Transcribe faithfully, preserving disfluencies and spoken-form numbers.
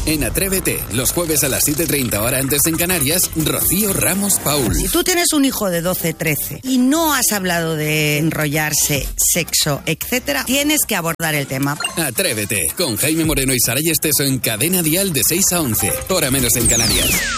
En Atrévete, los jueves a las siete y treinta hora antes en Canarias, Rocío Ramos Paul. Si tú tienes un hijo de doce, trece y no has hablado de enrollarse, sexo, etcétera, tienes que abordar el tema. Atrévete, con Jaime Moreno y Saray Esteso en Cadena Dial de seis a once, hora menos en Canarias.